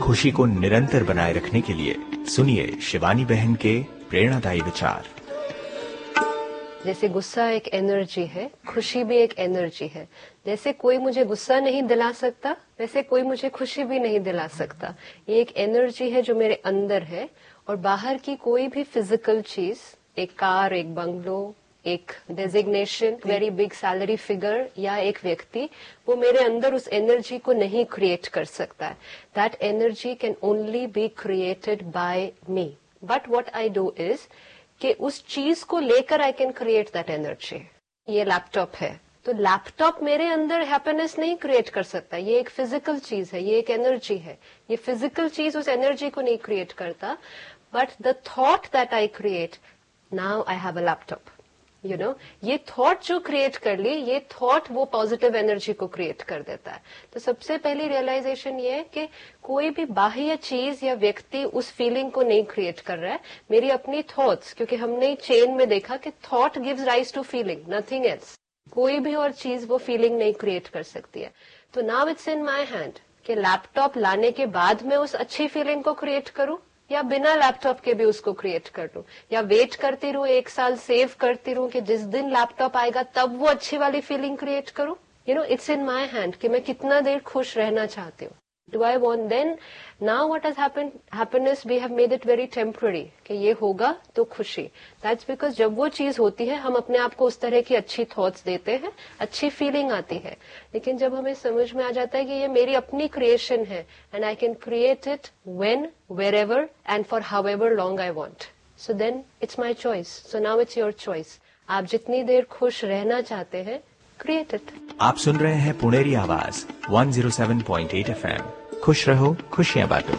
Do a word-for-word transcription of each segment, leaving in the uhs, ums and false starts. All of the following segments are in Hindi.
खुशी को निरंतर बनाए रखने के लिए सुनिए शिवानी बहन के प्रेरणादायी विचार। जैसे गुस्सा एक एनर्जी है, खुशी भी एक एनर्जी है। जैसे कोई मुझे गुस्सा नहीं दिला सकता, वैसे कोई मुझे खुशी भी नहीं दिला सकता। ये एक एनर्जी है जो मेरे अंदर है, और बाहर की कोई भी फिजिकल चीज, एक कार, एक बंगलो, एक designation, very big salary figure या एक व्यक्ति, वो मेरे अंदर उस एनर्जी को नहीं क्रिएट कर सकता है। That energy can only be created by me. But what I do is कि उस चीज को लेकर I can create that energy. ये लैपटॉप है, तो लैपटॉप मेरे अंदर हैप्पीनेस नहीं क्रिएट कर सकता। ये एक फिजिकल चीज है, ये एक एनर्जी है। ये फिजिकल चीज उस एनर्जी को नहीं क्रिएट करता, but the thought that I create, now I have a laptop, you know, ये थॉट जो क्रिएट कर ली, ये थॉट वो पॉजिटिव एनर्जी को क्रिएट कर देता है। तो सबसे पहली रियलाइजेशन ये है कि कोई भी बाह्य चीज या व्यक्ति उस फीलिंग को नहीं क्रिएट कर रहा है, मेरी अपनी थॉट्स। क्योंकि हमने चेन में देखा कि thought gives rise to feeling, nothing else. कोई भी और चीज वो फीलिंग नहीं क्रिएट कर सकती है। तो now it's in my hand कि लैपटॉप लाने के बाद मैं उस अच्छी फीलिंग को क्रिएट करूं, या बिना लैपटॉप के भी उसको क्रिएट कर लूं, या वेट करती रहूं, एक साल सेव करती रहूं कि जिस दिन लैपटॉप आएगा तब वो अच्छी वाली फीलिंग क्रिएट करूं। You know, it's in my hand कि मैं कितना देर खुश रहना चाहती हूँ। Do I want then now what has happened, happiness we have made it very temporary कि ये होगा तो खुशी। दैट्स बिकॉज जब वो चीज होती है हम अपने आप को उस तरह की अच्छी थॉट्स देते हैं, अच्छी फीलिंग आती है। लेकिन जब हमें समझ में आ जाता है कि ये मेरी अपनी क्रिएशन है, and I can create it when, wherever and for however long I want, so then it's my choice. So now it's your choice. आप जितनी देर खुश रहना चाहते हैं, क्रिएट इट। आप सुन रहे हैं पुणेरी आवाज one zero seven point eight F M. खुश रहो, खुशियां बांटो।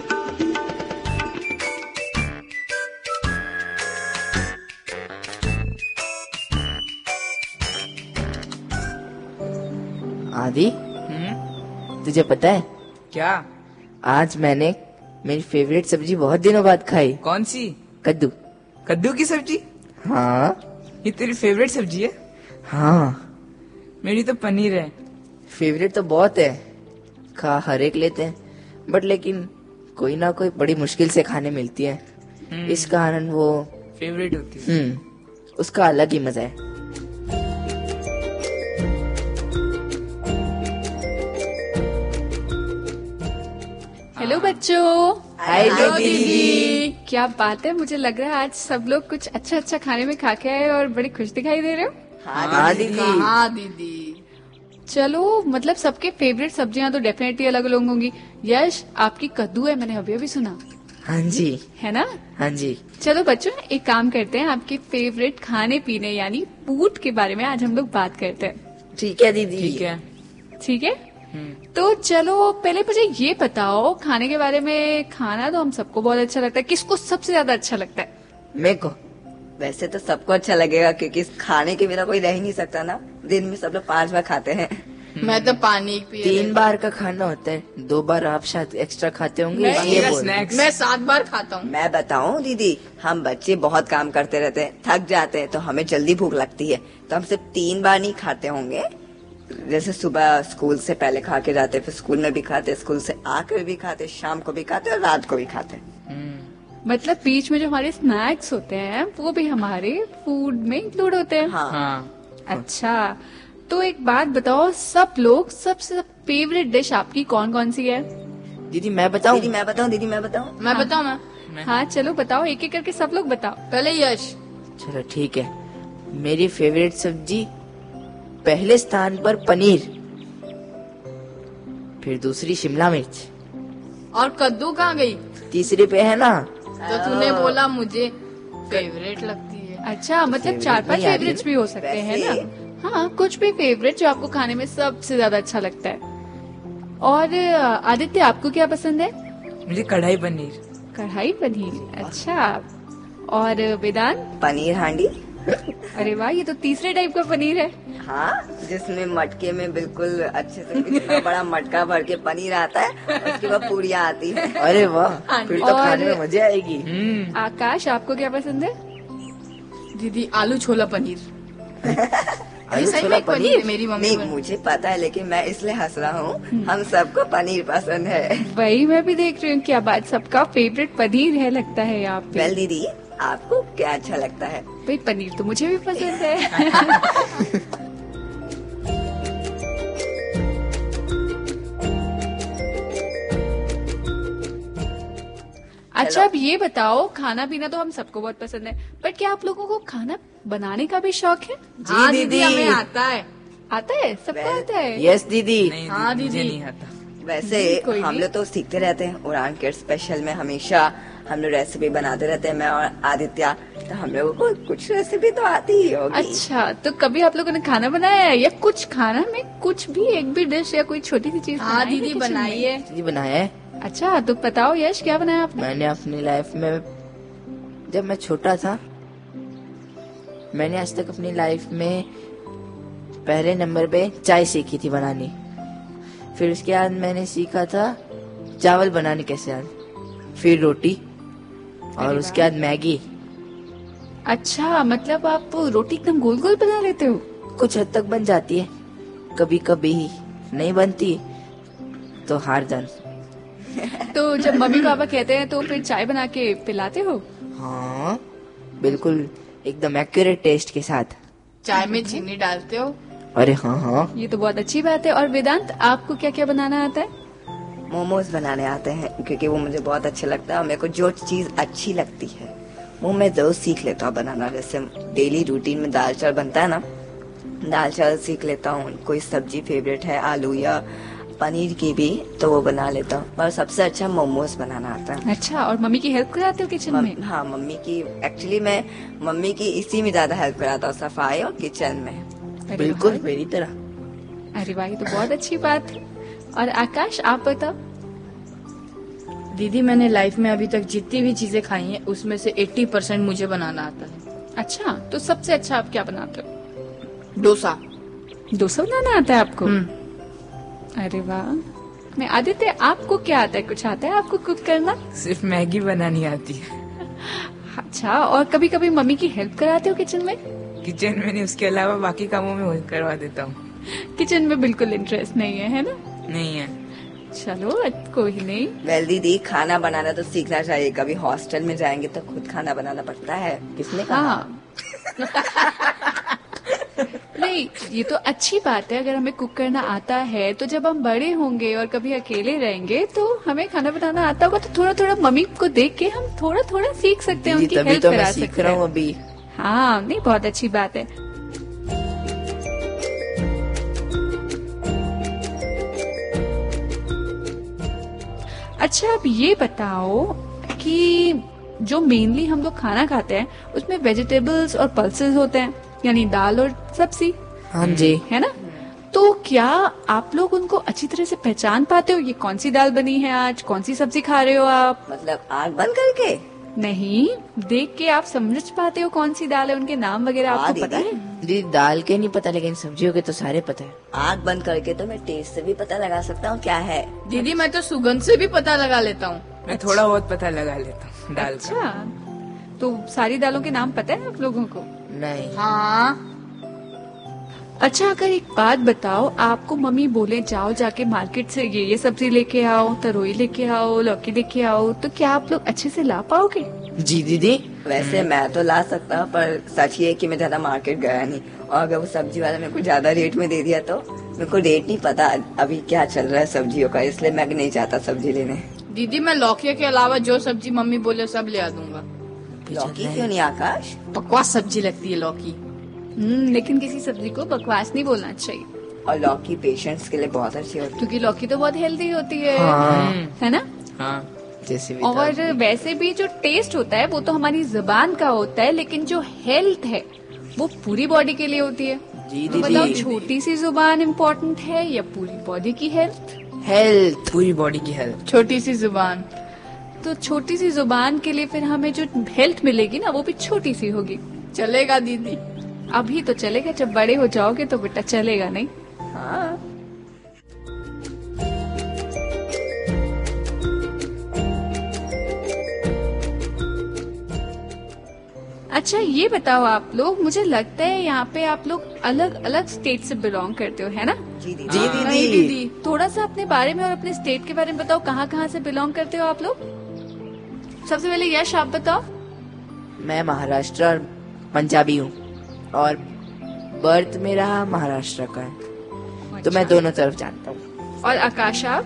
आदि, तुझे पता है क्या? आज मैंने मेरी फेवरेट सब्जी बहुत दिनों बाद खाई। कौन सी? कद्दू। कद्दू की सब्जी? हाँ। ये तेरी फेवरेट सब्जी है? हाँ। मेरी तो पनीर है। फेवरेट तो बहुत है, खा हर एक लेते हैं, बट लेकिन कोई ना कोई बड़ी मुश्किल से खाने मिलती है, इस कारण वो फेवरेट होती है। हम्म, उसका अलग ही मजा है। हेलो बच्चों। हाय दीदी। क्या बात है, मुझे लग रहा है आज सब लोग कुछ अच्छा अच्छा खाने में खा के आए और बड़े खुश दिखाई दे रहे हो। हाँ दीदी। हाँ दीदी। चलो, मतलब सबके फेवरेट सब्जियां तो डेफिनेटली अलग अलग होंगी। यश, आपकी कद्दू है, मैंने अभी अभी सुना। हाँ जी। है ना? हाँ जी। चलो बच्चों, एक काम करते हैं, आपके फेवरेट खाने पीने यानी फूड के बारे में आज हम लोग बात करते हैं। ठीक है दीदी। ठीक है। ठीक है, तो चलो पहले मुझे ये बताओ, खाने के बारे में। खाना तो हम सबको बहुत अच्छा लगता है, किसको सबसे ज्यादा अच्छा लगता है? मेरे को। वैसे तो सबको अच्छा लगेगा, क्योंकि खाने के बिना कोई रह ही नहीं सकता ना। दिन में सब लोग पांच बार खाते हैं। मैं तो पानी पी तीन बार का खाना होता है, दो बार आप शायद एक्स्ट्रा खाते होंगे। मैं, ये स्नैक्स मैं सात बार खाता हूँ। मैं बताऊं दीदी, हम बच्चे बहुत काम करते रहते हैं, थक जाते हैं, तो हमें जल्दी भूख लगती है, तो हम सिर्फ तीन बार नहीं खाते होंगे। जैसे सुबह स्कूल से पहले खा के जाते, फिर स्कूल में भी खाते, स्कूल से आकर भी खाते, शाम को भी खाते और रात को भी खाते। मतलब बीच में जो हमारे स्नैक्स होते हैं वो भी हमारे फूड में इंक्लूड होते हैं। हाँ। हाँ। अच्छा, तो एक बात बताओ, सब लोग सबसे फेवरेट डिश आपकी कौन कौन सी है? दीदी मैं बताऊं? दीदी मैं बताऊं दीदी मैं बताऊं मैं हाँ। बताऊं मैं? हाँ चलो बताओ, एक एक करके सब लोग बताओ। पहले यश। चलो ठीक है। मेरी फेवरेट सब्जी पहले स्थान पर पनीर, फिर दूसरी शिमला मिर्च, और कद्दू कहाँ गई? तीसरे पे है ना। तो तूने बोला मुझे फेवरेट लगती है। अच्छा, मतलब चार पांच फेवरेट्स भी हो सकते हैं ना। हाँ, कुछ भी फेवरेट जो आपको खाने में सबसे ज्यादा अच्छा लगता है। और आदित्य, आपको क्या पसंद है? मुझे कढ़ाई पनीर। कढ़ाई पनीर, अच्छा। और वेदांत? पनीर हांडी। अरे वाह, ये तो तीसरे टाइप का पनीर है। हाँ, जिसमें मटके में बिल्कुल अच्छे से इतना बड़ा मटका भर के पनीर आता है, उसके बाद पूरियाँ आती है। अरे वाह, फिर तो खाने में मजा आएगी। आकाश, आपको क्या पसंद है? दीदी आलू छोला पनीर। आलू सही छोला में पनीर है, मेरी मम्मी नहीं बना- मुझे पता है लेकिन मैं इसलिए हंस रहा हूँ। हम सबको पनीर पसंद है। वही मैं भी देख रही हूँ, क्या बात, सबका फेवरेट पनीर है लगता है यहाँ पे। वेल दीदी आपको क्या अच्छा लगता है? भाई पनीर तो मुझे भी पसंद है। अच्छा अब ये बताओ, खाना पीना तो हम सबको बहुत पसंद है, पर क्या आप लोगों को खाना बनाने का भी शौक है? जी दीदी। हमें आता है। आता है, सबको Well, आता है। यस दीदी। नहीं हाँ, दीदी, मुझे दीदी। नहीं आता। वैसे कोई हम नहीं। लोग तो सीखते रहते हैं। उड़ान किड्स स्पेशल में हमेशा हम लोग रेसिपी बनाते रहते हैं, मैं और आदित्य। तो हम लोगों को कुछ रेसिपी तो आती ही होगी। अच्छा, तो कभी आप लोगों ने खाना बनाया है, या कुछ खाना में कुछ भी एक भी डिश या कोई छोटी सी चीज? हाँ दीदी बनाई है। दीदी बनाया है। अच्छा, तो बताओ यश, क्या बनाया आपने? मैंने अपनी लाइफ में, जब मैं छोटा था, मैंने आज तक अपनी लाइफ में पहले नंबर पे चाय सीखी थी बनानी। फिर उसके बाद मैंने सीखा था चावल बनाने कैसे आते, फिर रोटी, और उसके बाद मैगी। अच्छा, मतलब आप रोटी एकदम गोल गोल बना लेते हो? कुछ हद तक बन जाती है, कभी कभी नहीं बनती तो हार जान। तो जब मम्मी पापा कहते हैं तो फिर चाय बना के पिलाते हो? हाँ बिल्कुल, एकदम एक्यूरेट टेस्ट के साथ। चाय में चीनी डालते हो? अरे हाँ हाँ। ये तो बहुत अच्छी बात है। और वेदांत, आपको क्या क्या बनाना आता है? मोमोज बनाने आते हैं क्योंकि वो मुझे बहुत अच्छे लगता है। और मेरे को जो चीज अच्छी लगती है वो मैं जरूर सीख लेता हूँ बनाना। जैसे डेली रूटीन में दाल चावल बनता है ना, दाल चावल सीख लेता हूँ। कोई सब्जी फेवरेट है आलू या पनीर की भी, तो वो बना लेता हूँ। और सबसे अच्छा मोमोज बनाना आता है। अच्छा, और मम्मी की हेल्प कराते हो किचन में? मम, हाँ मम्मी की, एक्चुअली मैं मम्मी की इसी में ज्यादा हेल्प कराता हूँ, सफाई और किचन में। अरे बिल्कुल वाह। मेरी तरह। अरे वाह, ये तो बहुत अच्छी बात है। और आकाश, आप बताओ। दीदी मैंने लाइफ में अभी तक जितनी भी चीजें खाई हैं उसमें से अस्सी परसेंट मुझे बनाना आता है। अच्छा, तो सबसे अच्छा आप क्या बनाते हो? डोसा। डोसा बनाना आता है आपको? हम्म। अरे वाह। मैं आदित्य, आपको क्या आता है? कुछ आता है आपको कुक करना? सिर्फ मैगी बनानी आती है अच्छा, और कभी कभी मम्मी की हेल्प कराते हो किचन में? किचन में नहीं, उसके अलावा बाकी कामों में वही करवा देता हूँ। किचन में बिल्कुल इंटरेस्ट नहीं है, है ना? नहीं है। चलो, कोई नहीं। वेल दीदी, खाना बनाना तो सीखना चाहिए। कभी हॉस्टल में जाएंगे तो खुद खाना बनाना पड़ता है। किसने कहा? हाँ। नहीं, ये तो अच्छी बात है। अगर हमें कुक करना आता है तो जब हम बड़े होंगे और कभी अकेले रहेंगे तो हमें खाना बनाना आता होगा, तो थोड़ा थोड़ा मम्मी को देख के हम थोड़ा थोड़ा सीख सकते हैं, दीदी उनकी तभी हेल्प तो करा मैं सीख सकते रहा हूँ हैं। अभी। हाँ, नहीं, बहुत अच्छी बात है। अच्छा, अब ये बताओ कि जो मेनली हम लोग खाना खाते हैं उसमें वेजिटेबल्स और पल्सेस होते हैं, यानी दाल और सब्जी, हाँ जी। है ना? तो क्या आप लोग उनको अच्छी तरह से पहचान पाते हो? ये कौन सी दाल बनी है आज, कौन सी सब्जी खा रहे हो आप? मतलब आग बंद करके? नहीं, देख के आप समझ पाते हो कौन सी दाल है? उनके नाम वगैरह हाँ, आपको पता दीदी। है? दीदी दाल के नहीं पता, लेकिन सब्जियों के तो सारे पता है। आग बंद करके तो मैं टेस्ट से भी पता लगा सकता हूँ क्या है। दीदी मैं तो सुगंध से भी पता लगा लेता हूँ। मैं थोड़ा बहुत पता लगा लेता हूँ दाल का। अच्छा, तो सारी दालों के नाम पता है आप लोगों को? नहीं। हाँ अच्छा, अगर एक बात बताओ, आपको मम्मी बोले जाओ जाके मार्केट से ये ये सब्जी लेके आओ, तरोई लेके आओ, लौकी लेके आओ, तो क्या आप लोग अच्छे से ला पाओगे? जी दीदी। वैसे मैं तो ला सकता हूँ, पर सच ये है कि मैं ज्यादा मार्केट गया नहीं। और अगर वो सब्जी वाला मेरे को ज्यादा रेट में दे दिया तो मेरे को रेट नहीं पता अभी क्या चल रहा है सब्जियों का, इसलिए मैं नहीं चाहता सब्जी लेने। दीदी मैं लौकी के अलावा जो सब्जी मम्मी बोले सब ले आ दूंगा। लौकी क्यों नहीं आकाश? बकवास सब्जी लगती है लौकी। हम्म, लेकिन किसी सब्जी को बकवास नहीं बोलना चाहिए, और लौकी पेशेंट्स के लिए बहुत अच्छी होती क्योंकि लौकी तो बहुत हेल्दी होती है, हाँ। है ना? हाँ, जैसे भी और दाल। वैसे भी जो टेस्ट होता है वो तो हमारी जुबान का होता है, लेकिन जो हेल्थ है वो पूरी बॉडी के लिए होती है। जी तो बताओ, दीदी। छोटी सी जुबान इम्पोर्टेंट है या पूरी बॉडी की हेल्थ? हेल्थ। पूरी बॉडी की हेल्थ। छोटी सी जुबान। तो छोटी सी जुबान के लिए फिर हमें जो हेल्थ मिलेगी ना, वो भी छोटी सी होगी। चलेगा दीदी? अभी तो चलेगा, जब बड़े हो जाओगे तो बेटा चलेगा नहीं। हाँ। अच्छा ये बताओ आप लोग, मुझे लगता है यहाँ पे आप लोग अलग अलग स्टेट से बिलोंग करते हो, है ना? जी दीदी। जी नहीं दीदी। दीदी, थोड़ा सा अपने बारे में और अपने स्टेट के बारे में बताओ, कहाँ कहाँ से बिलोंग करते हो आप लोग? सबसे पहले यश आप बताओ। मैं महाराष्ट्र और पंजाबी हूँ और बर्थ मेरा महाराष्ट्र का है, तो मैं दोनों तरफ जानता हूँ। और आकाश आप?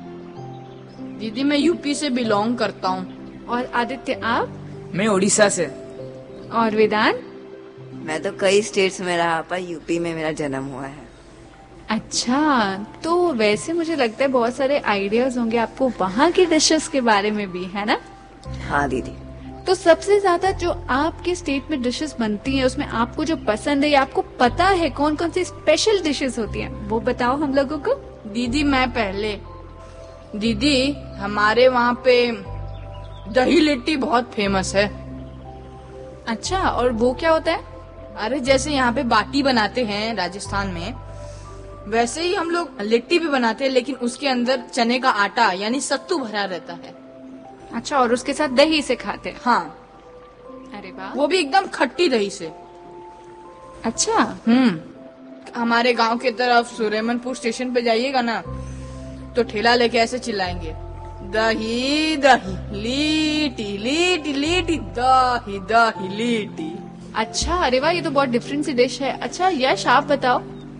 दीदी मैं यूपी से बिलोंग करता हूँ। और आदित्य आप? मैं उड़ीसा से। और वेदांत? मैं तो कई स्टेट्स में रहा, पर यूपी में मेरा जन्म हुआ है। अच्छा, तो वैसे मुझे लगता है बहुत सारे आइडियाज होंगे आपको वहाँ की डिशेस के बारे में भी, है ना? हाँ दीदी। तो सबसे ज्यादा जो आपके स्टेट में डिशेस बनती हैं उसमें आपको जो पसंद है या आपको पता है कौन कौन सी स्पेशल डिशेस होती हैं, वो बताओ हम लोगों को। दीदी मैं पहले दीदी हमारे वहाँ पे दही लिट्टी बहुत फेमस है। अच्छा, और वो क्या होता है? अरे जैसे यहाँ पे बाटी बनाते हैं राजस्थान में, वैसे ही हम लोग लिट्टी भी बनाते हैं, लेकिन उसके अंदर चने का आटा यानी सत्तू भरा रहता है। अच्छा, और उसके साथ दही से खाते हैं? हाँ, अरे वाह, वो भी एकदम खट्टी दही से। अच्छा। हम्म हमारे गांव की तरफ सुरेमनपुर स्टेशन पे जाइएगा ना, तो ठेला लेके ऐसे चिल्लाएंगे, दही दही लीटी लीटी लीटी दही दही लीटी। अच्छा, अरे वाह, ये तो बहुत डिफरेंट सी डिश है। अच्छा यश आप बताओ।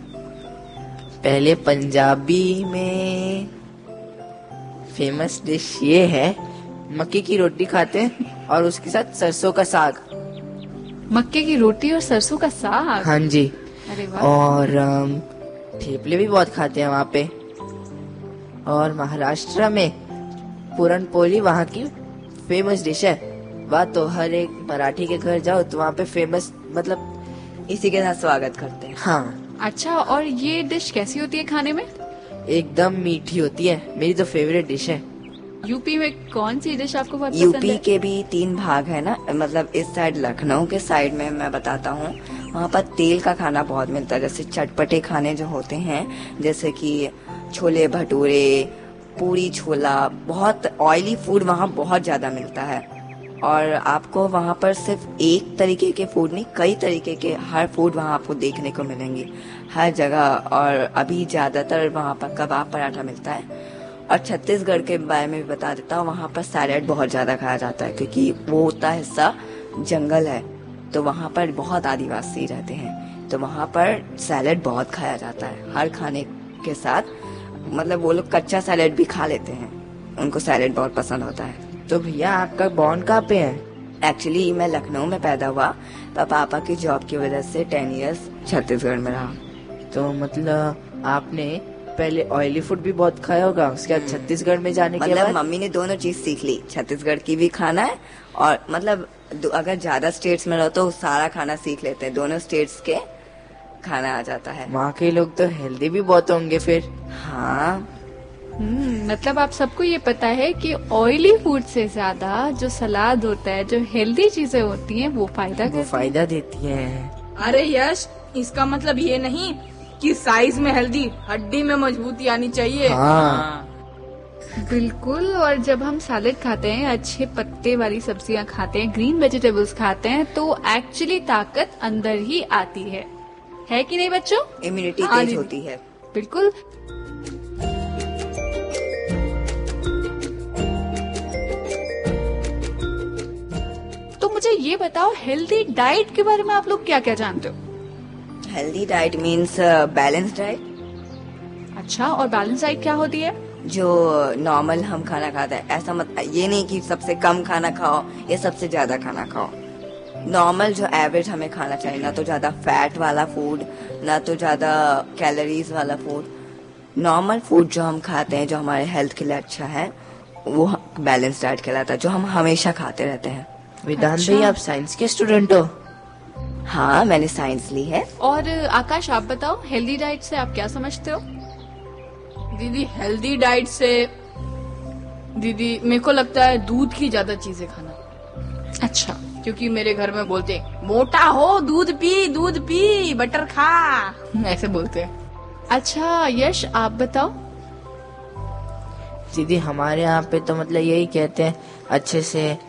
पहले पंजाबी में फेमस डिश ये है, मक्के की रोटी खाते हैं और उसके साथ सरसों का साग। मक्के की रोटी और सरसों का साग? हाँ जी। अरे वाह। और अम, ठेपले भी बहुत खाते हैं वहाँ पे। और महाराष्ट्र में पूरन पोली वहाँ की फेमस डिश है। वहाँ तो हर एक मराठी के घर जाओ तो वहाँ पे फेमस, मतलब इसी के साथ स्वागत करते हैं। हाँ। अच्छा, और ये डिश कैसी होती है खाने में? एकदम मीठी होती है, मेरी तो फेवरेट डिश है। यूपी में कौन सी डिश आपको बहुत पसंद यूपी है? के भी तीन भाग है ना, मतलब इस साइड लखनऊ के साइड में मैं बताता हूँ, वहाँ पर तेल का खाना बहुत मिलता है। जैसे चटपटे खाने जो होते हैं, जैसे कि छोले भटूरे, पूरी छोला, बहुत ऑयली फूड वहाँ बहुत ज्यादा मिलता है। और आपको वहाँ पर सिर्फ एक तरीके के फूड नहीं, कई तरीके के हर फूड वहाँ आपको देखने को मिलेंगे हर जगह। और अभी ज्यादातर वहाँ पर कबाब पराठा मिलता है। और छत्तीसगढ़ के बारे में भी बता देता हूँ, वहाँ पर सैलेड बहुत ज्यादा खाया जाता है, क्योंकि वो होता हिस्सा जंगल है, तो वहाँ पर बहुत आदिवासी रहते हैं, तो वहाँ पर सैलेड बहुत खाया जाता है हर खाने के साथ। मतलब वो लोग कच्चा सैलेड भी खा लेते हैं, उनको सैलेड बहुत पसंद होता है। तो भैया आपका बॉर्न कहाँ पे है? एक्चुअली मैं लखनऊ में पैदा हुआ, पर पापा की जॉब की वजह से टेन इयर्स छत्तीसगढ़ में रहा। तो मतलब आपने पहले ऑयली फूड भी बहुत खाया होगा, उसके बाद छत्तीसगढ़ में जाने के मतलब बाद मम्मी ने दोनों चीज सीख ली, छत्तीसगढ़ की भी खाना है, और मतलब अगर ज्यादा स्टेट्स में रहो तो सारा खाना सीख लेते हैं, दोनों स्टेट्स के खाना आ जाता है। वहाँ के लोग तो हेल्दी भी बहुत होंगे फिर। हाँ, हम्म, मतलब आप सबको ये पता है कि ऑयली फूड से ज्यादा जो सलाद होता है, जो हेल्दी चीजें होती हैं, वो फायदा वो करती फायदा देती है। अरे यश, इसका मतलब ये नहीं कि साइज में हेल्दी, हड्डी में मजबूती आनी चाहिए। हाँ। हैं। बिल्कुल, और जब हम सैलेड खाते हैं, अच्छे पत्ते वाली सब्जियां खाते हैं, ग्रीन वेजिटेबल्स खाते हैं, तो एक्चुअली ताकत अंदर ही आती है, है कि नहीं बच्चों? इम्यूनिटी हाँ तेज दीदी। होती है। बिल्कुल। तो मुझे ये बताओ, हेल्दी डाइट के बारे में आप लोग क्या क्या जानते हो? Healthy diet means balance diet. अच्छा, और बैलेंस डाइट क्या होती है? जो नॉर्मल हम खाना खाते हैं, ऐसा मत, ये नहीं कि सबसे कम खाना खाओ या सबसे ज्यादा खाना खाओ। नॉर्मल जो एवरेज हमें खाना चाहिए, ना तो ज्यादा फैट वाला फूड, ना तो ज्यादा कैलोरीज वाला फूड। नॉर्मल फूड जो हम खाते हैं, जो हमारे हेल्थ के लिए अच्छा है, वो बैलेंस डाइट कहलाता है, जो हम हमेशा खाते रहते हैं। वेदांत अच्छा। भैया आप साइंस के स्टूडेंट हो? हाँ, मैंने साइंस ली है। और आकाश आप बताओ, हेल्दी डाइट से आप क्या समझते हो? दीदी हेल्दी डाइट से दीदी मेरे को लगता है दूध की ज्यादा चीजें खाना। अच्छा, क्योंकि मेरे घर में बोलते हैं, मोटा हो दूध पी, दूध पी, बटर खा, ऐसे बोलते हैं। अच्छा यश आप बताओ। दीदी हमारे यहाँ पे तो मतलब यही कहते हैं, अच्छे से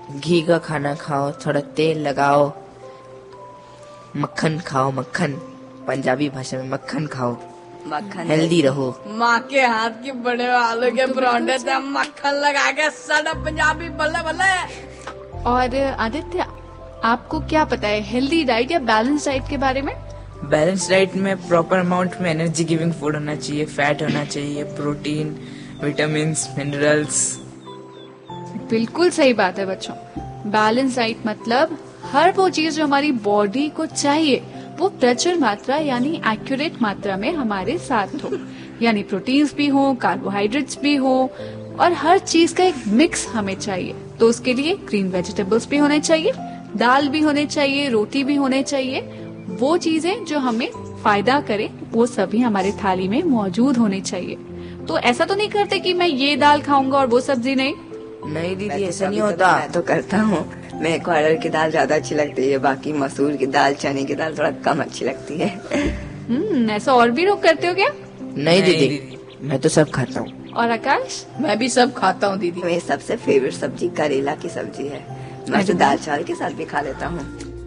घी का खाना खाओ, थोड़ा तेल लगाओ, मक्खन खाओ, मक्खन पंजाबी भाषा में मक्खन खाओ, मक्खन हेल्दी रहो। माँ के हाथ के बड़े आलू के परांठे से मक्खन लगा के सारा पंजाबी बल्ले बल्ले। और आदित्य, आपको क्या पता है हेल्दी डाइट या बैलेंस डाइट के बारे में? बैलेंस डाइट में प्रॉपर अमाउंट में एनर्जी गिविंग फूड होना चाहिए, फैट होना चाहिए, प्रोटीन, विटामिन, मिनरल्स। बिल्कुल सही बात है बच्चों। बैलेंस डाइट मतलब हर वो चीज जो हमारी बॉडी को चाहिए वो प्रचुर मात्रा यानी एक्यूरेट मात्रा में हमारे साथ हो, यानी प्रोटीन्स भी हो, कार्बोहाइड्रेट्स भी हो, और हर चीज का एक मिक्स हमें चाहिए। तो उसके लिए ग्रीन वेजिटेबल्स भी होने चाहिए, दाल भी होने चाहिए, रोटी भी होने चाहिए। वो चीजें जो हमें फायदा करे वो सभी हमारे थाली में मौजूद होनी चाहिए। तो ऐसा तो नहीं करते कि मैं ये दाल खाऊंगा और वो सब्जी नहीं। नहीं दीदी, मैं तो ऐसा नहीं कभी-कभी होता। मैं तो करता हूँ। मेरे को अरहर की दाल ज्यादा अच्छी लगती है, बाकी मसूर की दाल, चने की दाल थोड़ा कम अच्छी लगती है। हम्म ऐसा और भी लोग करते हो क्या? नहीं दीदी, मैं तो सब खाता हूँ। और आकाश? मैं भी सब खाता हूँ दीदी। मेरी सबसे फेवरेट सब्जी करेला की सब्जी है। मैं तो दाल चावल के साथ भी खा लेता हूँ।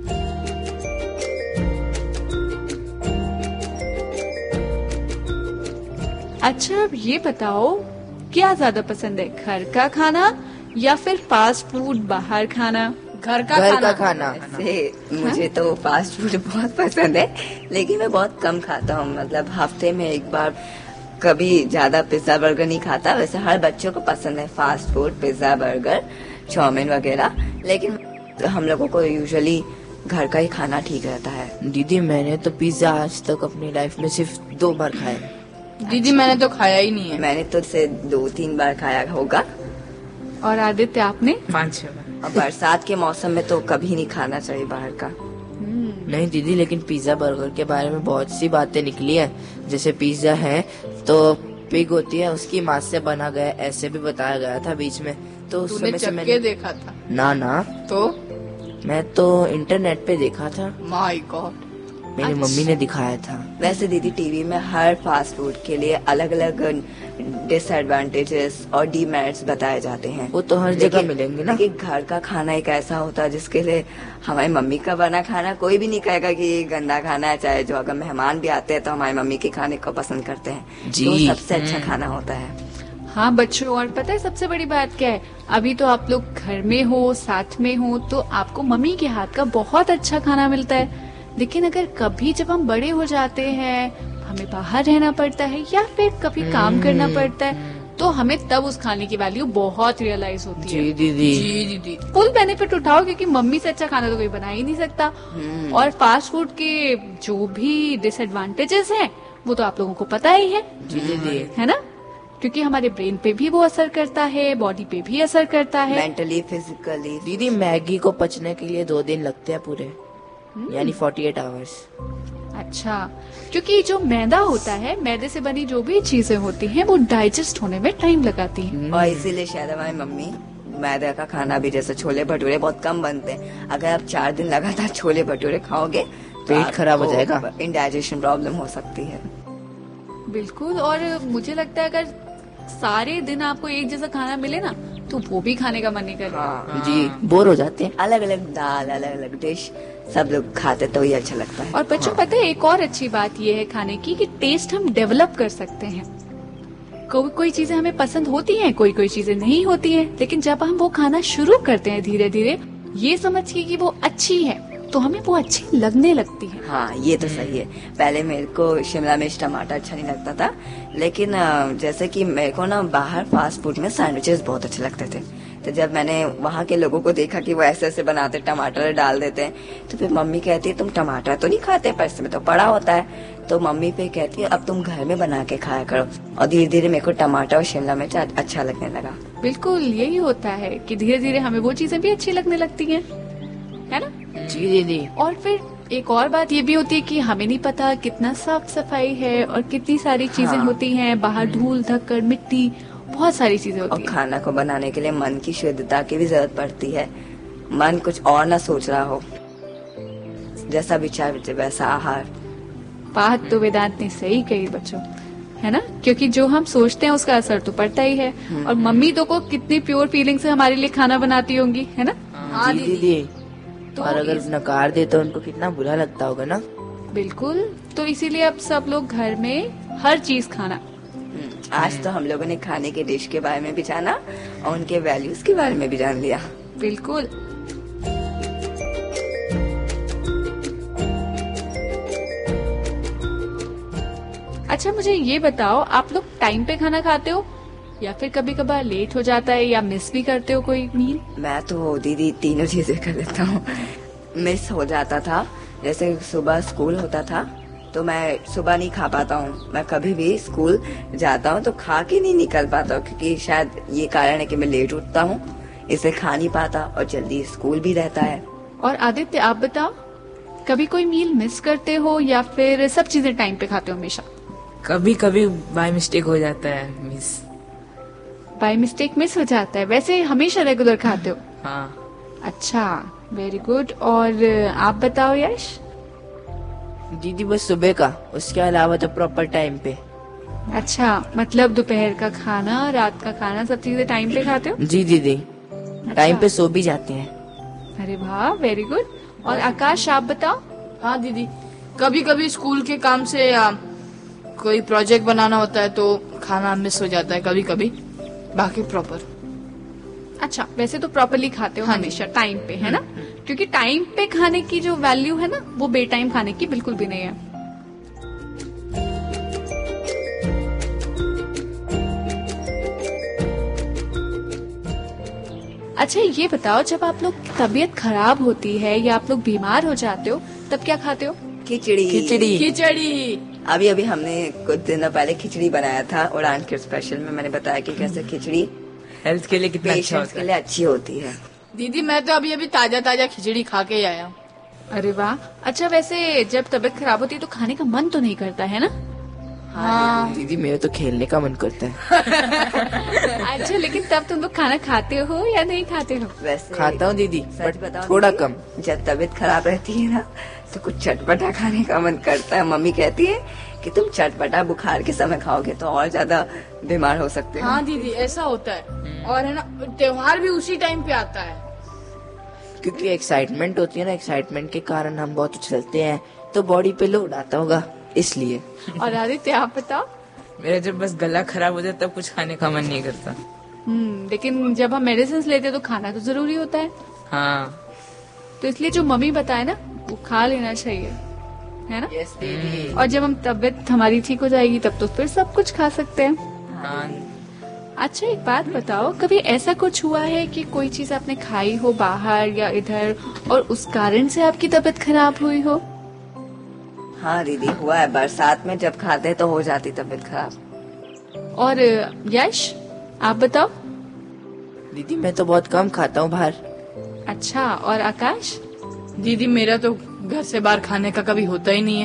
अच्छा, अब ये बताओ क्या ज्यादा पसंद है, घर का खाना या फिर फास्ट फूड बाहर खाना? घर का घर खाना। का खाना। वैसे मुझे तो फास्ट फूड बहुत पसंद है, लेकिन मैं बहुत कम खाता हूँ। मतलब हफ्ते में एक बार, कभी ज्यादा पिज्जा बर्गर नहीं खाता। वैसे हर बच्चों को पसंद है fast food, pizza burger chowmein वगैरह, लेकिन हम लोगों को यूजुअली घर का ही खाना ठीक रहता है। दीदी मैंने तो पिज्जा आज तक अपनी लाइफ में सिर्फ दो बार खाया। दीदी मैंने तो खाया ही नहीं है। मैंने तो इसे दो तीन बार खाया होगा। और आदित्य, आपने? पाँच छह बार। और बरसात के मौसम में तो कभी नहीं खाना चाहिए बाहर का। नहीं दीदी, लेकिन पिज्जा बर्गर के बारे में बहुत सी बातें निकली है। जैसे पिज्जा है तो पिग होती है, उसकी मांस से बना गया, ऐसे भी बताया गया था बीच में। तो उस तूने समय से चक्के मैंने देखा था? ना ना, तो मैं तो इंटरनेट पे देखा था, माय गॉड। मेरी मम्मी ने दिखाया था। वैसे दीदी टीवी में हर फास्ट फूड के लिए अलग अलग डिसएडवांटेजेस और डीमेरिट्स बताए जाते हैं। वो तो हर जगह लेकिन- मिलेंगे ना। लेकिन घर का खाना एक ऐसा होता है जिसके लिए हमारी मम्मी का बना खाना कोई भी नहीं कहेगा कि ये गंदा खाना है। चाहे जो अगर मेहमान भी आते हैं तो हमारी मम्मी के खाने को पसंद करते हैं। जी। तो सबसे अच्छा खाना होता है। हाँ बच्चों, और पता है सबसे बड़ी बात क्या है? अभी तो आप लोग घर में हो, साथ में हो, तो आपको मम्मी के हाथ का बहुत अच्छा खाना मिलता है। लेकिन अगर कभी जब हम बड़े हो जाते हैं, हमें बाहर रहना पड़ता है या फिर कभी काम करना पड़ता है, तो हमें तब उस खाने की वैल्यू बहुत रियलाइज होती है। जी दीदी। जी दीदी। फुल बेनिफिट उठाओ, क्योंकि मम्मी से अच्छा खाना तो कोई बना ही नहीं सकता। और फास्ट फूड के जो भी डिसएडवांटेजेस हैं वो तो आप लोगों को पता ही है, जी दीदी। है ना? क्योंकि हमारे ब्रेन पे भी वो असर करता है, बॉडी पे भी असर करता है। Mentally, physically. दीदी मैगी को पचने के लिए दो दिन लगते हैं पूरे, यानी फोर्टी एट आवर्स। अच्छा, क्योंकि जो मैदा होता है, मैदे से बनी जो भी चीजें होती हैं वो डाइजेस्ट होने में टाइम लगाती हैं। और इसीलिए शायद हमारी मम्मी मैदा का खाना भी, जैसे छोले भटूरे बहुत कम बनते हैं। अगर आप चार दिन लगातार छोले भटूरे खाओगे तो पेट खराब हो जाएगा। इंडाइजेशन प्रॉब्लम हो सकती है। बिल्कुल। और मुझे लगता है अगर सारे दिन आपको एक जैसा खाना मिले ना तो वो भी खाने का मन नहीं करेगा। हाँ, जी, बोर हो जाते हैं। अलग अलग दाल, अलग अलग डिश सब लोग खाते तो ही अच्छा लगता है। और बच्चों पता है एक और अच्छी बात ये है खाने की कि टेस्ट हम डेवलप कर सकते हैं। कोई कोई चीजें हमें पसंद होती हैं, कोई कोई चीजें नहीं होती हैं, लेकिन जब हम वो खाना शुरू करते हैं धीरे धीरे ये समझ के कि वो अच्छी है तो हमें वो अच्छी लगने लगती है। हाँ, ये तो सही है। पहले मेरे को शिमला मिर्च टमाटर अच्छा नहीं लगता था, लेकिन अ, जैसे कि मेरे को ना बाहर फास्ट फूड में सैंडविचेस बहुत अच्छे लगते थे। तो जब मैंने वहाँ के लोगों को देखा कि वो ऐसे ऐसे बनाते, टमाटर डाल देते हैं, तो फिर मम्मी कहती है तुम टमाटर तो नहीं खाते पर इसमें तो पड़ा होता है। तो मम्मी पे कहती है अब तुम घर में बना के खाया करो। और धीरे धीरे मेरे को टमाटर और शिमला मिर्च अच्छा लगने लगा। बिल्कुल यही होता है कि धीरे धीरे हमें वो चीजें भी अच्छी लगने लगती हैं, है ना? जी दीदी। और फिर एक और बात ये भी होती है कि हमें नहीं पता कितना साफ सफाई है और कितनी सारी चीजें हाँ। होती हैं बाहर, धूल धक्कड़ मिट्टी, बहुत सारी चीजें और होती हैं। खाना को बनाने के लिए मन की शुद्धता की भी जरूरत पड़ती है। मन कुछ और ना सोच रहा हो, जैसा विचार वैसा आहार। बात तो वेदांत ने सही कही बच्चों। है ना, क्योंकि जो हम सोचते हैं उसका असर तो पड़ता ही है। और मम्मी तो को कितनी प्योर फीलिंग से हमारे लिए खाना बनाती होंगी, है ना। हाँ दीदी। तो और अगर इस- नकार दे तो उनको कितना बुरा लगता होगा ना। बिल्कुल, तो इसीलिए अब सब लोग घर में हर चीज खाना। आज तो हम लोगों ने खाने के डिश के बारे में भी जाना और उनके वैल्यूज के बारे में भी जान लिया। बिल्कुल। अच्छा मुझे ये बताओ, आप लोग टाइम पे खाना खाते हो या फिर कभी कभार लेट हो जाता है या मिस भी करते हो कोई मील? मैं तो दीदी तीनों चीजें कर लेता हूँ। मिस हो जाता था, जैसे सुबह स्कूल होता था तो मैं सुबह नहीं खा पाता हूँ। मैं कभी भी स्कूल जाता हूँ तो खा के नहीं निकल पाता हूँ, क्योंकि शायद ये कारण है कि मैं लेट उठता हूँ, इसे खा नहीं पाता और जल्दी स्कूल भी रहता है। और आदित्य आप बताओ, कभी कोई मील मिस करते हो या फिर सब चीजें टाइम पे खाते हो हमेशा? कभी कभी बाय मिस्टेक हो जाता है मिस। बाय मिस्टेक मिस हो जाता है, वैसे हमेशा रेगुलर खाते हो? हाँ। अच्छा, वेरी गुड। और आप बताओ यश? दीदी बस सुबह का, उसके अलावा तो प्रॉपर टाइम पे। अच्छा, मतलब दोपहर का खाना, रात का खाना, सब चीजें टाइम पे खाते हो? जी दीदी, टाइम पे सो भी जाते हैं। अरे वाह, वेरी गुड। और आकाश आप बताओ? हाँ दीदी, कभी कभी स्कूल के काम से या कोई प्रोजेक्ट बनाना होता है तो खाना मिस हो जाता है कभी कभी, बाकी प्रॉपर। अच्छा, वैसे तो प्रॉपरली खाते हो हाँ जी। हमेशा टाइम पे, है ना, क्योंकि टाइम पे खाने की जो वैल्यू है ना वो बे टाइम खाने की बिल्कुल भी नहीं है। अच्छा ये बताओ, जब आप लोग की तबीयत खराब होती है या आप लोग बीमार हो जाते हो तब क्या खाते हो? खिचड़ी। खिचड़ी। खिचड़ी। अभी अभी हमने कुछ दिनों पहले खिचड़ी बनाया था उड़ान के स्पेशल में। मैंने बताया कि कैसे खिचड़ी हेल्थ के लिए कितना अच्छा पेशेंट्स होता के है। लिए अच्छी होती है। दीदी मैं तो अभी अभी ताजा ताजा खिचड़ी खा के ही आया हूँ। अरे वाह। अच्छा वैसे जब तबीयत खराब होती है तो खाने का मन तो नहीं करता है ना? हाँ दीदी मेरे तो खेलने का मन करता है। अच्छा, लेकिन तब तुम लोग खाना खाते हो या नहीं खाते हो? वैसे खाता हूँ दीदी, सच बट बताओ थोड़ा दीदी, कम। जब तबीयत खराब रहती है ना तो कुछ चटपटा खाने का मन करता है। मम्मी कहती है कि तुम चटपटा बुखार के समय खाओगे तो और ज्यादा बीमार हो सकते हो। हाँ दीदी ऐसा होता है। और है ना, त्योहार भी उसी टाइम पे आता है। क्योंकि एक्साइटमेंट होती है ना, एक्साइटमेंट के कारण हम बहुत उछलते हैं तो बॉडी पे लोड आता होगा, इसलिए। और आदित्य आप बताओ? मेरा जब बस गला खराब हो जाए तब कुछ खाने का मन नहीं करता। हम्म, लेकिन जब हम मेडिसिन लेते हैं तो खाना तो जरूरी होता है, हाँ। तो इसलिए जो मम्मी बताए ना वो खा लेना चाहिए, है ना। यस दीदी। और जब हम तबीयत हमारी ठीक हो जाएगी तब तो फिर सब कुछ खा सकते हैं। हाँ। अच्छा एक बात बताओ, कभी ऐसा कुछ हुआ है कि कोई चीज आपने खाई हो बाहर या इधर और उस कारण से आपकी तबीयत खराब हुई हो? हाँ दीदी हुआ है, बरसात में जब खाते हैं तो हो जाती तबीयत खराब। और यश आप बताओ? दीदी मैं तो बहुत कम खाता हूँ बाहर। अच्छा, और आकाश? दीदी मेरा तो घर से बाहर खाने का कभी होता ही नहीं है।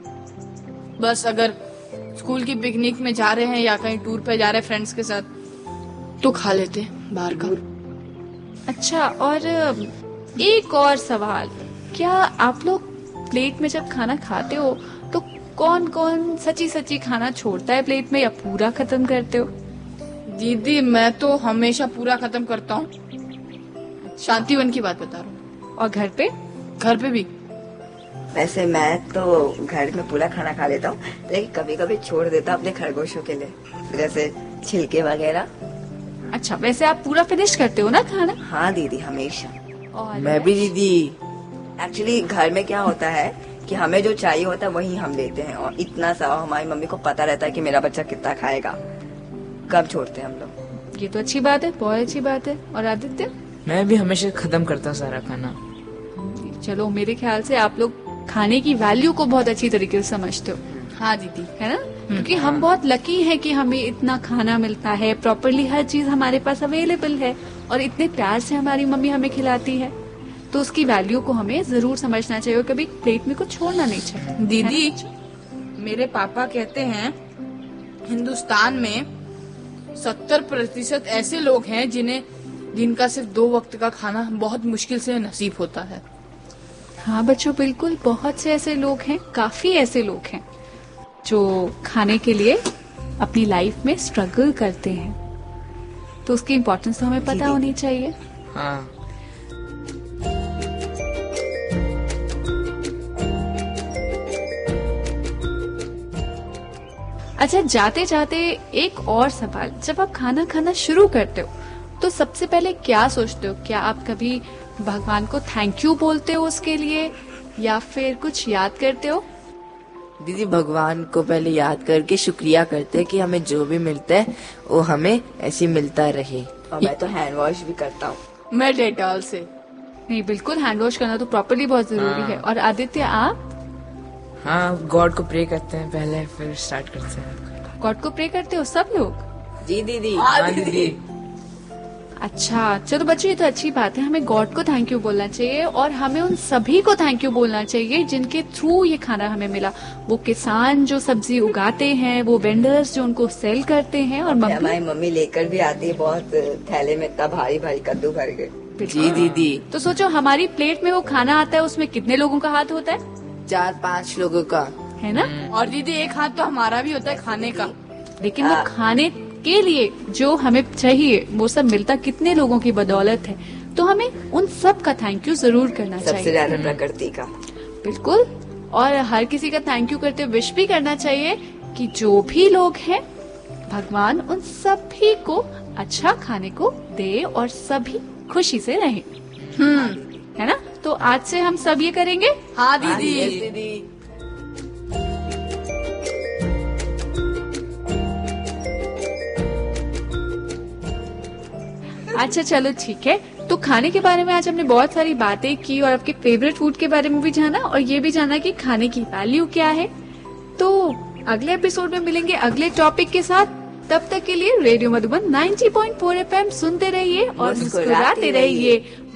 बस अगर स्कूल की पिकनिक में जा रहे हैं या कहीं टूर पे जा रहे हैं फ्रेंड्स के साथ तो खा लेते हैं बाहर का। अच्छा, और एक और सवाल, क्या आप लोग प्लेट में जब खाना खाते हो तो कौन कौन सच्ची सच्ची खाना छोड़ता है प्लेट में या पूरा खत्म करते हो? दीदी मैं तो हमेशा पूरा खत्म करता हूँ। शांतिवन की बात बता रहा हूँ। और घर पे? घर पे भी। वैसे मैं तो घर में पूरा खाना खा लेता हूँ, लेकिन कभी कभी छोड़ देता हूँ अपने खरगोशों के लिए, जैसे छिलके वगैरह। अच्छा, वैसे आप पूरा फिनिश करते हो ना खाना? हाँ दीदी हमेशा। और मैं भी दीदी। एक्चुअली घर में क्या होता है कि हमें जो चाहिए होता है वही हम लेते हैं, और इतना सा हमारी मम्मी को पता रहता है कि मेरा बच्चा कितना खाएगा, कब छोड़ते हैं हम लोग। ये तो अच्छी बात है, बहुत अच्छी बात है। और आदित्य? मैं भी हमेशा खत्म करता हूँ सारा खाना। चलो, मेरे ख्याल से आप लोग खाने की वैल्यू को बहुत अच्छी तरीके से समझते हो, हाँ दीदी। है ना, क्योंकि हम बहुत लकी हैं कि हमें इतना खाना मिलता है, प्रॉपरली हर चीज हमारे पास अवेलेबल है और इतने प्यार से हमारी मम्मी हमें खिलाती है, तो उसकी वैल्यू को हमें जरूर समझना चाहिए और कभी प्लेट में कुछ छोड़ना नहीं चाहिए। दीदी मेरे पापा कहते हैं हिंदुस्तान में सत्तर प्रतिशत ऐसे लोग हैं जिन्हें जिनका सिर्फ दो वक्त का खाना बहुत मुश्किल से नसीब होता है। हाँ बच्चों, बिल्कुल, बहुत से ऐसे लोग हैं, काफी ऐसे लोग हैं जो खाने के लिए अपनी लाइफ में स्ट्रगल करते हैं, तो उसकी इम्पोर्टेंस तो हमें पता होनी चाहिए। हाँ। अच्छा, जाते जाते एक और सवाल, जब आप खाना खाना शुरू करते हो तो सबसे पहले क्या सोचते हो? क्या आप कभी भगवान को थैंक यू बोलते हो उसके लिए, या फिर कुछ याद करते हो? दीदी, भगवान को पहले याद करके शुक्रिया करते हैं कि हमें जो भी मिलता है वो हमें ऐसे मिलता रहे। और मैं तो हैंड वॉश भी करता हूँ, मैं डेटॉल से। नहीं, बिल्कुल हैंड वॉश करना तो प्रॉपर्ली बहुत जरूरी है। और आदित्य, आप? हाँ, गॉड को प्रे करते हैं पहले, फिर स्टार्ट करते हैं। गॉड को प्रे करते हो सब लोग? जी दीदी। हाँ दीदी। अच्छा, चलो बच्चों, ये तो अच्छी बात है। हमें गॉड को थैंक यू बोलना चाहिए, और हमें उन सभी को थैंक यू बोलना चाहिए जिनके थ्रू ये खाना हमें मिला। वो किसान जो सब्जी उगाते हैं, वो वेंडर्स जो उनको सेल करते हैं, और मम्मी, हमारी मम्मी लेकर भी आती है बहुत थैले में, इतना भारी भारी कद्दू भर के। जी दीदी। तो सोचो, हमारी प्लेट में वो खाना आता है, उसमें कितने लोगों का हाथ होता है? चार पांच लोगों का, है ना? और दीदी, एक हाथ तो हमारा भी होता है खाने का। लेकिन वो खाने के लिए जो हमें चाहिए वो सब मिलता कितने लोगों की बदौलत है। तो हमें उन सब का थैंक यू जरूर करना चाहिए, सबसे ज्यादा प्रकृति का। बिल्कुल। और हर किसी का थैंक यू करते हुए विश भी करना चाहिए कि जो भी लोग हैं, भगवान उन सभी को अच्छा खाने को दे और सभी खुशी से रहें। हम्म, है ना? तो आज से हम सब ये करेंगे। हाँ दीदी। दीदी। अच्छा, चलो ठीक है। तो खाने के बारे में आज हमने बहुत सारी बातें की, और आपके फेवरेट फूड के बारे में भी जाना, और ये भी जाना कि खाने की वैल्यू क्या है। तो अगले एपिसोड में मिलेंगे अगले टॉपिक के साथ। तब तक के लिए radio Madhuban ninety point four FM सुनते रहिए और मुस्कुराते रहिए।